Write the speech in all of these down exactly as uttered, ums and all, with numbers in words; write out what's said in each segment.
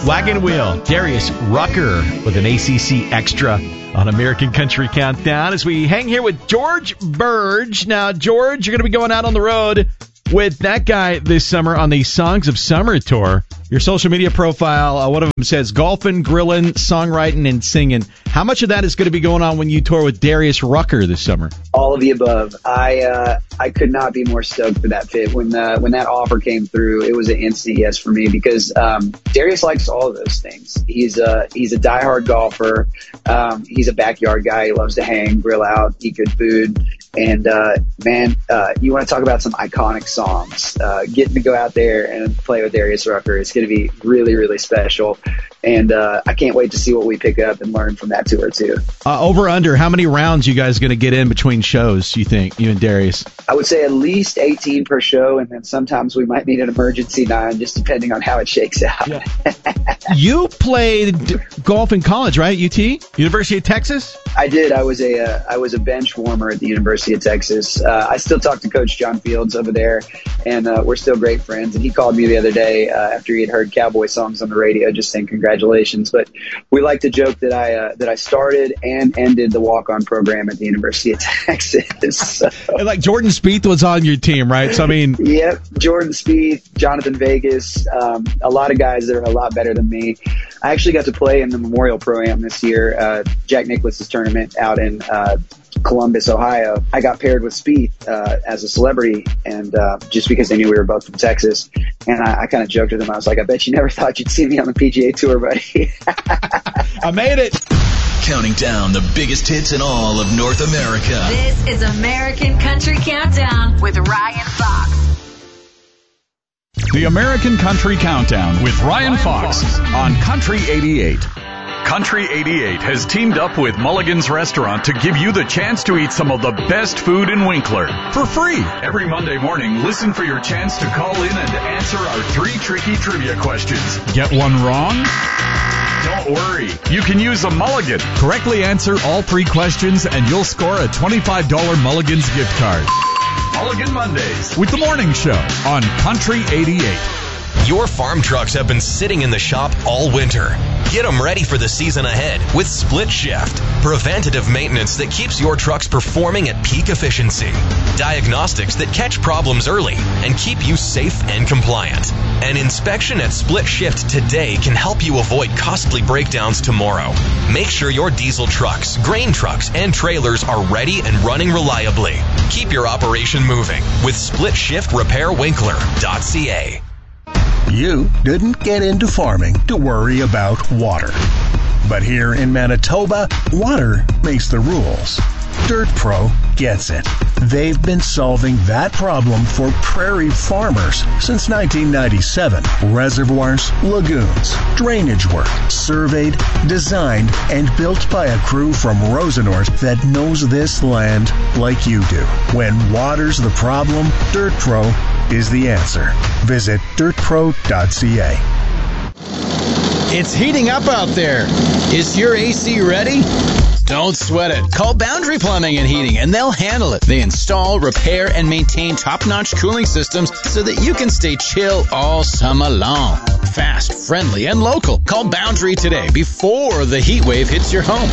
Wagon Wheel, Darius Rucker with an A C C Extra on American Country Countdown as we hang here with George Burge. Now, George, you're going to be going out on the road with that guy this summer on the Songs of Summer tour. Your social media profile, uh, one of them says golfing, grilling, songwriting, and singing. How much of that is going to be going on when you tour with Darius Rucker this summer? All of the above. I uh, I could not be more stoked for that fit. When uh, when that offer came through, it was an instant yes for me because um, Darius likes all of those things. He's a he's a diehard golfer. Um, he's a backyard guy. He loves to hang, grill out, eat good food. And, uh, man, uh, you want to talk about some iconic songs. Uh, getting to go out there and play with Darius Rucker is going to be really, really special. And uh, I can't wait to see what we pick up and learn from that tour, too. Uh, over under, how many rounds you guys going to get in between shows, you think, you and Darius? I would say at least eighteen per show, and then sometimes we might need an emergency nine, just depending on how it shakes out. Yeah. You played golf in college, right? U T? University of Texas? I did. I was a uh, I was a bench warmer at the University of Texas. Uh, I still talk to Coach John Fields over there, and uh, we're still great friends. And he called me the other day uh, after he had heard cowboy songs on the radio, just saying congratulations. But we like to joke that I uh, that I started and ended the walk-on program at the University of Texas. So. And like Jordan Spieth was on your team, right? So I mean, yep, Jordan Spieth, Jonathan Vegas, um, a lot of guys that are a lot better than me. I actually got to play in the Memorial Pro-Am this year, uh, Jack Nicklaus's tournament out in uh, Columbus, Ohio. I got paired with Spieth uh, as a celebrity, and uh, just because they knew we were both from Texas. And I, I kind of joked with him. I was like, I bet you never thought you'd see me on the P G A Tour, buddy. I made it. Counting down the biggest hits in all of North America. This is American Country Countdown with Ryan Fox. The American Country Countdown with Ryan Fox on Country eighty-eight. Country eighty-eight has teamed up with Mulligan's Restaurant to give you the chance to eat some of the best food in Winkler for free. Every Monday morning, listen for your chance to call in and answer our three tricky trivia questions. Get one wrong? Don't worry. You can use a mulligan. Correctly answer all three questions and you'll score a twenty-five dollars Mulligan's gift card. Mulligan Mondays with the morning show on Country eighty-eight. Your farm trucks have been sitting in the shop all winter. Get them ready for the season ahead with Split Shift. Preventative maintenance that keeps your trucks performing at peak efficiency. Diagnostics that catch problems early and keep you safe and compliant. An inspection at Split Shift today can help you avoid costly breakdowns tomorrow. Make sure your diesel trucks, grain trucks, and trailers are ready and running reliably. Keep your operation moving with Split Shift Repair Winkler dot C A. You didn't get into farming to worry about water. But here in Manitoba, water makes the rules. Dirt Pro gets it. They've been solving that problem for prairie farmers since nineteen ninety-seven. Reservoirs, lagoons, drainage work, surveyed, designed, and built by a crew from Rosenort that knows this land like you do. When water's the problem, Dirt Pro is the answer. Visit dirt pro dot c a. It's heating up out there. Is your A C ready? Don't sweat it. Call Boundary Plumbing and Heating, and they'll handle it. They install, repair, and maintain top-notch cooling systems so that you can stay chill all summer long. Fast, friendly, and local. Call Boundary today before the heat wave hits your home.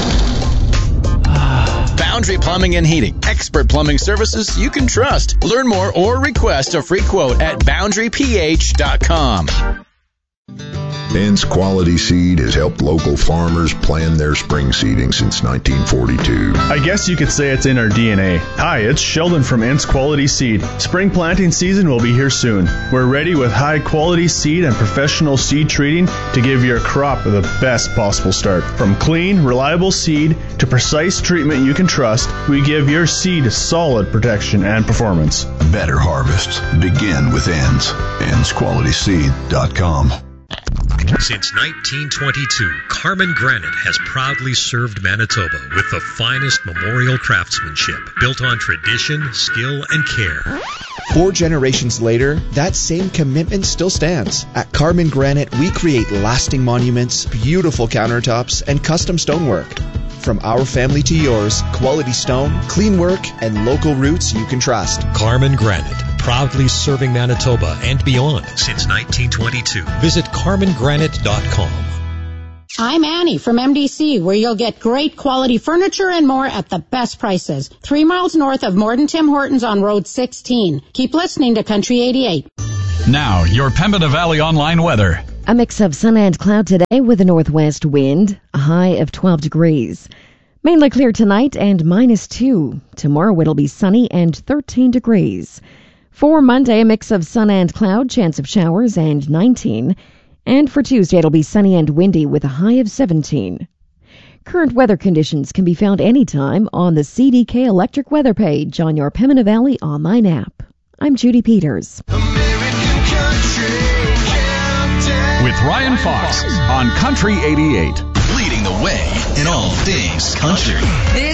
Boundary Plumbing and Heating. Expert plumbing services you can trust. Learn more or request a free quote at boundary p h dot com. Ends Quality Seed has helped local farmers plan their spring seeding since nineteen forty-two. I guess you could say it's in our D N A. Hi, it's Sheldon from Ends Quality Seed. Spring planting season will be here soon. We're ready with high quality seed and professional seed treating to give your crop the best possible start. From clean, reliable seed to precise treatment you can trust, we give your seed solid protection and performance. Better harvests begin with Ends. ends quality seed dot com. Since nineteen twenty-two, Carmen Granite has proudly served Manitoba with the finest memorial craftsmanship built on tradition, skill, and care. Four generations later, that same commitment still stands. At Carmen Granite, we create lasting monuments, beautiful countertops, and custom stonework. From our family to yours, quality stone, clean work, and local roots you can trust. Carmen Granite, proudly serving Manitoba and beyond since nineteen twenty-two. Visit carmen granite dot com. I'm Annie from M D C, where you'll get great quality furniture and more at the best prices. Three miles north of Morden Tim Hortons on Road sixteen. Keep listening to Country eighty-eight. Now, your Pembina Valley online weather. A mix of sun and cloud today with a northwest wind, a high of twelve degrees. Mainly clear tonight and minus two. Tomorrow it'll be sunny and thirteen degrees. For Monday, a mix of sun and cloud, chance of showers, and nineteen. And for Tuesday, it'll be sunny and windy with a high of seventeen. Current weather conditions can be found anytime on the C D K Electric Weather page on your Pembina Valley online app. I'm Judy Peters. With Ryan Fox on Country eighty-eight. Leading the way in all things country. This